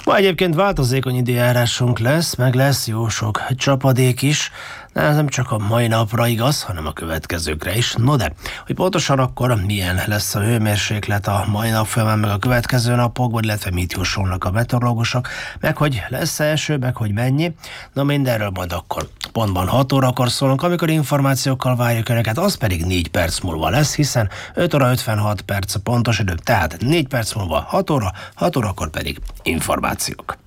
Ma egyébként változékony időjárásunk lesz, meg lesz jó sok csapadék is. De ez nem csak a mai napra igaz, hanem a következőkre is. No de, hogy pontosan akkor milyen lesz a hőmérséklet a mai nap folyamán, meg a következő napokban, illetve mit jósolnak a meteorológusok, meg hogy lesz eső, meg hogy mennyi. Na mindenről majd akkor pontban 6 órakor szólunk, amikor információkkal várjuk önöket, az pedig 4 perc múlva lesz, hiszen 5 óra 56 perc a pontos idő, tehát 4 perc múlva 6 óra, 6 órakor pedig információk.